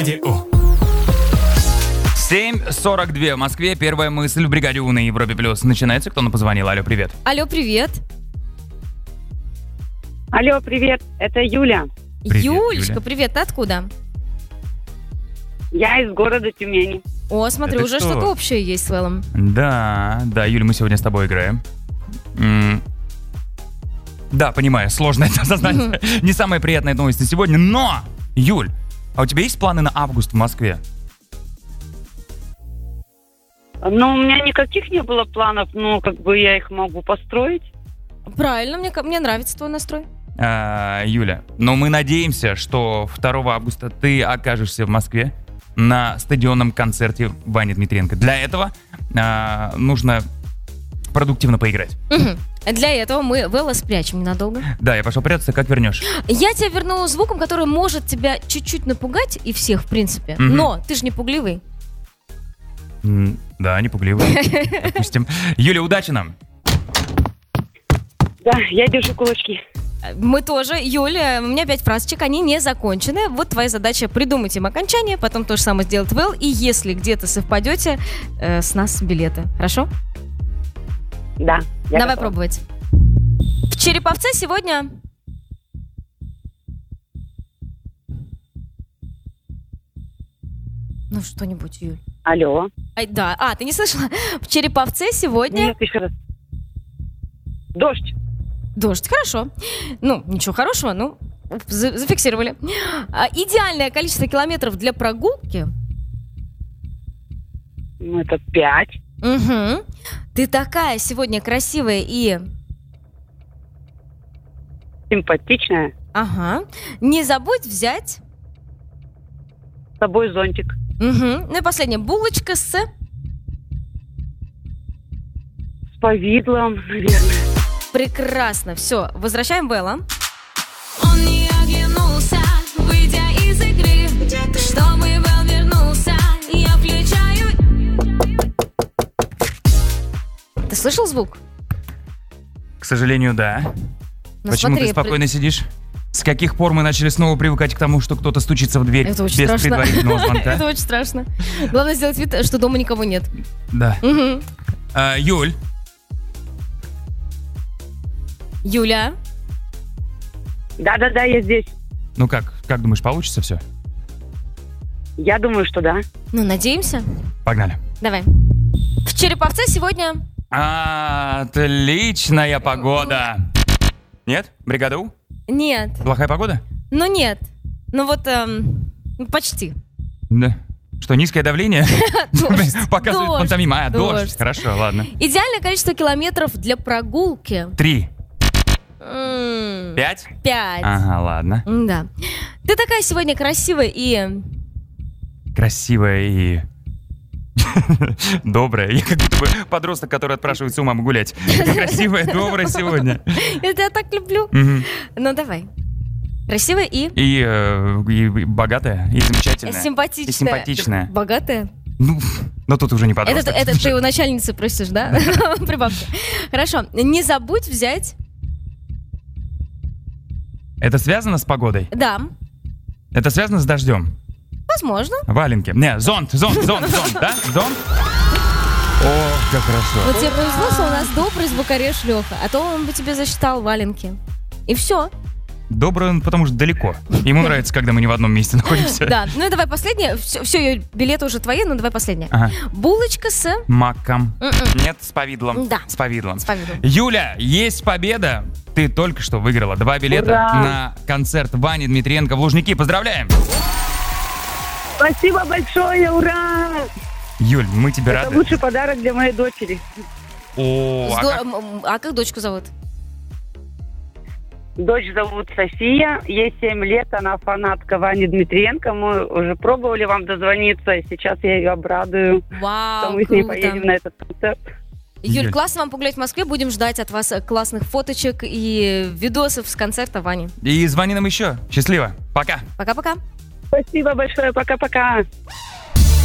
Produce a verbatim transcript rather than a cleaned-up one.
семь сорок два в Москве. Первая мысль в бригаде У на Европе Плюс. Начинается. Кто нам позвонил? Алло, привет. Алло, привет. Алло, привет. Это Юля. Привет, Юлечка, Юля. привет. Ты откуда? Я из города Тюмени. О, смотри, Это уже кто? что-то общее есть с Вэллом. Да, да, Юля, мы сегодня с тобой играем. М, Да, понимаю, сложно это осознать. Не самая приятная новость на сегодня, но, Юль, а у тебя есть планы на август в Москве? Ну, у меня никаких не было планов, но как бы я их могу построить. Правильно, мне, ка- мне нравится твой настрой. А, Юля, но мы надеемся, что второго августа ты окажешься в Москве на стадионном концерте Вани Дмитриенко. Для этого а, нужно продуктивно поиграть. Мгм. Для этого мы Вэлла спрячем ненадолго. Да, я пошел прятаться, как вернешь? Я тебя верну звуком, который может тебя чуть-чуть напугать, и всех, в принципе. Мгм. Но ты же не пугливый. М, Да, не пугливый. Допустим. Юля, удачи нам. Да, я держу кулачки. Мы тоже. Юля, у меня пять фразочек, они не закончены. Вот твоя задача придумать им окончание, потом то же самое сделать Вэл. И если где-то совпадете, э, с нас билеты. Хорошо? Да. я Давай готова. пробовать. В Череповце сегодня... Ну, что-нибудь, Юль. Алло. Ай, да. А, ты не слышала? В Череповце сегодня... Нет, еще раз. Дождь. Дождь, хорошо. Ну, ничего хорошего, ну, за- зафиксировали. А, идеальное количество километров для прогулки. Ну, это пять. Угу. Ты такая сегодня красивая и... Симпатичная. Ага. Не забудь взять... С собой зонтик. Угу. Ну и последнее. Булочка с... С повидлом, наверное. Прекрасно. Все, возвращаем Белла. Он не оглянулся, выйдя из игры. Чтобы Вэл вернулся, я включаю. Ты слышал звук? К сожалению, да. Ну, Почему смотри, ты спокойно сидишь? С каких пор мы начали снова привыкать к тому, что кто-то стучится в дверь Это очень без страшно. предварительного звонка? Это очень страшно. Главное сделать вид, что дома никого нет. Да. Мгм. А, Юль, Юля. Да-да-да, я здесь. ну как, как думаешь, получится все? Я думаю, что да. Ну, надеемся. Погнали. Давай. В Череповце сегодня... Отличная погода. Нет? Бригада У? Нет. Плохая погода? Ну, нет. Ну, вот эм, ну, почти. Да. Что, низкое давление? Дождь. Показывает Дождь. пантомима. А, дождь. Дождь. Хорошо, ладно. Идеальное количество километров для прогулки. Три. М, Пять? Пять. Ага, ладно. Да. Ты такая сегодня красивая и... Красивая и... добрая. Я как будто бы подросток, который отпрашивается у мамы гулять. Красивая, добрая сегодня. Я тебя так люблю. Мгм. Ну, давай. Красивая и... И, э, и богатая, и замечательная. Симпатичная. И симпатичная. Богатая. Ну, но тут уже не Это, подросток. это ты у начальницы просишь, да? Прибавки. Хорошо. Не забудь взять... Это связано с погодой? Да, Это связано с дождем? возможно. Валенки. Не, зонт, зонт, зонт, зонт, да? Зонт? О, как хорошо. Вот тебе повезло, что у нас добрый звукореж Леха, а то он бы тебе засчитал валенки. И все. Добрый он, потому что далеко. Ему нравится, когда мы не в одном месте находимся. Да, ну и давай последнее. Все, все, билеты уже твои, ну давай последнее. Ага. Булочка с... Маком. М-м. Нет, с повидлом. Да. С повидлом. С повидлом. Юля, есть победа. Ты только что выиграла два билета Ура! на концерт Вани Дмитриенко в Лужники. Поздравляем! Спасибо большое, ура! Юль, мы тебе Это рады. лучший подарок для моей дочери. О, а Здорово. как- М, м, А как дочку зовут? Дочь зовут София, ей семь лет, она фанатка Вани Дмитриенко. Мы уже пробовали вам дозвониться, и сейчас я ее обрадую, что Вау, мы с ней круто. поедем на этот концерт. Юль, Юль. классно вам погулять в Москве. Будем ждать от вас э, классных фоточек и видосов с концерта Вани. И звони нам еще. Счастливо. Пока. Пока-пока. Спасибо большое, пока-пока.